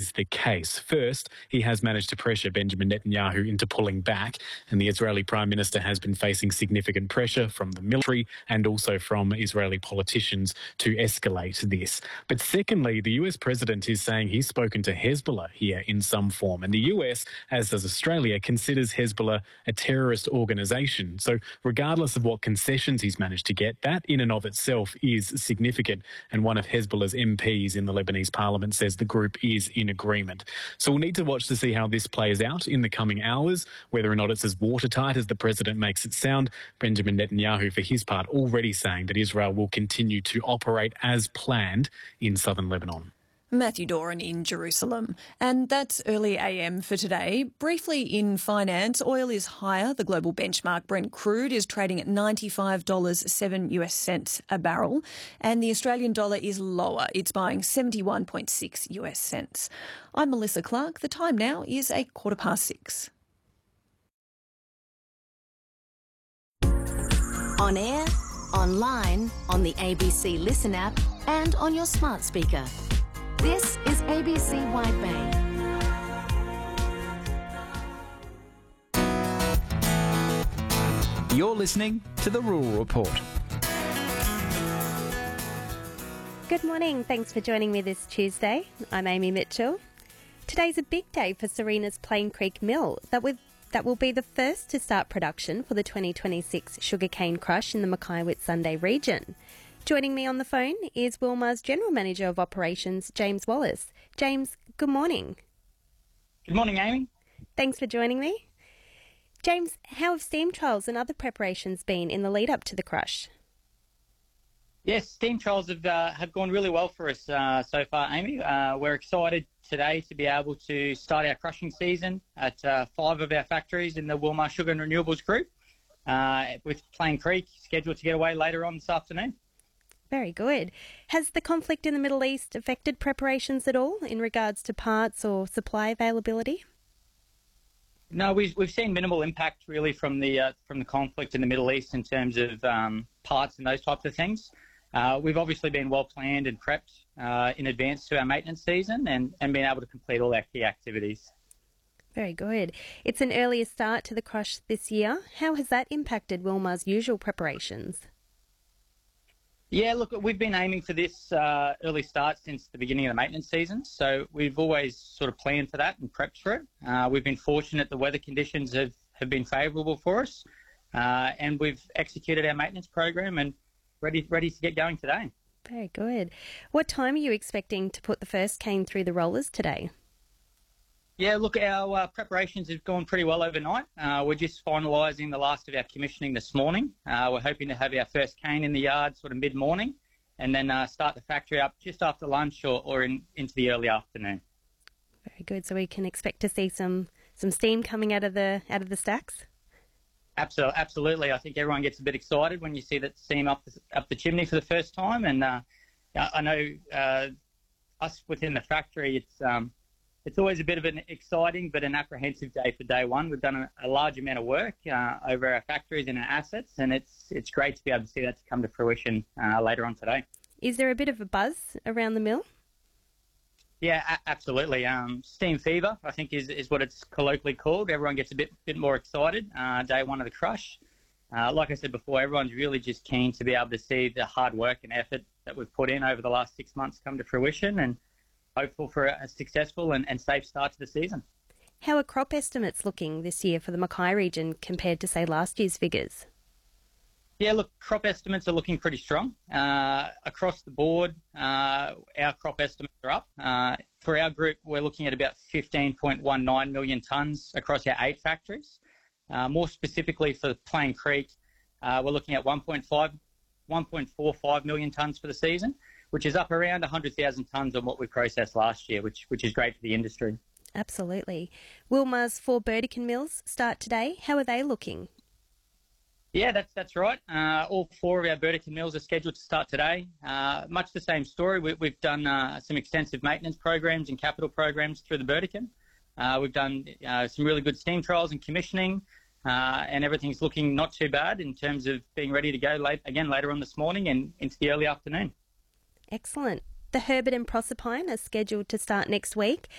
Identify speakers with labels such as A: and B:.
A: is the case. First, he has managed to pressure Benjamin Netanyahu into pulling back, and the Israeli Prime Minister has been facing significant pressure from the military and also from Israeli politicians to escalate this. But secondly, the US President is saying he's spoken to Hezbollah here in some form, and the US, as does Australia, considers Hezbollah a terrorist organisation. So regardless of what concessions he's managed to get, that in and of itself is significant, and one of Hezbollah's MPs in the Lebanese parliament says the group is in agreement. So we'll need to watch to see how this plays out in the coming hours, whether or not it's as watertight as the president makes it sound. Benjamin Netanyahu, for his part, already saying that Israel will continue to operate as planned in southern Lebanon.
B: Matthew Doran in Jerusalem. And that's early AM for today. Briefly in finance, oil is higher. The global benchmark Brent crude is trading at $95.07 a barrel. And the Australian dollar is lower. It's buying 71.6 US cents. I'm Melissa Clark. The time now is 6:15.
C: On air, online, on the ABC Listen app and on your smart speaker. This is ABC Wide Bay.
D: You're listening to The Rural Report.
E: Good morning. Thanks for joining me this Tuesday. I'm Amy Mitchell. Today's a big day for Serena's Plain Creek Mill that will be the first to start production for the 2026 sugarcane crush in the Mackay Whitsunday region. Joining me on the phone is Wilmar's General Manager of Operations, James Wallace. James, good morning.
F: Good morning, Amy.
E: Thanks for joining me. James, how have steam trials and other preparations been in the lead up to the crush?
F: Yes, steam trials have gone really well for us so far, Amy. We're excited today to be able to start our crushing season at 5 of our factories in the Wilmar Sugar and Renewables Group, with Plain Creek scheduled to get away later on this afternoon.
E: Very good. Has the conflict in the Middle East affected preparations at all in regards to parts or supply availability?
F: No, we've seen minimal impact really from the conflict in the Middle East in terms of parts and those types of things. We've obviously been well planned and prepped in advance to our maintenance season and been able to complete all our key activities.
E: Very good. It's an earlier start to the crush this year. How has that impacted Wilmar's usual preparations?
F: Yeah, look, we've been aiming for this early start since the beginning of the maintenance season, so we've always sort of planned for that and prepped for it. We've been fortunate the weather conditions have been favourable for us, and we've executed our maintenance program and ready to get going today.
E: Very good. What time are you expecting to put the first cane through the rollers today?
F: Yeah, look, our preparations have gone pretty well overnight. We're just finalising the last of our commissioning this morning. We're hoping to have our first cane in the yard sort of mid-morning and then start the factory up just after lunch or into the early afternoon.
E: Very good. So we can expect to see some steam coming out of the stacks?
F: Absolutely. I think everyone gets a bit excited when you see that steam up the chimney for the first time. And I know us within the factory, it's always a bit of an exciting but an apprehensive day for day one. We've done a large amount of work over our factories and our assets, and it's great to be able to see that to come to fruition later on today.
E: Is there a bit of a buzz around the mill?
F: Yeah, absolutely. Steam fever, I think, is what it's colloquially called. Everyone gets a bit more excited day one of the crush. Like I said before, everyone's really just keen to be able to see the hard work and effort that we've put in over the last 6 months come to fruition, and hopeful for a successful and safe start to the season.
E: How are crop estimates looking this year for the Mackay region compared to, say, last year's figures?
F: Yeah, look, crop estimates are looking pretty strong. Across the board, our crop estimates are up. For our group, we're looking at about 15.19 million tonnes across our 8 factories. More specifically for Plain Creek, we're looking at 1.45 million tonnes for the season, which is up around 100,000 tonnes on what we processed last year, which is great for the industry.
E: Absolutely. Wilmar's 4 Burdekin mills start today. How are they looking?
F: Yeah, that's right. All 4 of our Burdekin mills are scheduled to start today. Much the same story. We've done some extensive maintenance programs and capital programs through the Burdekin. We've done some really good steam trials and commissioning, and everything's looking not too bad in terms of being ready to go later on this morning and into the early afternoon.
E: Excellent. The Herbert and Proserpine are scheduled to start next week.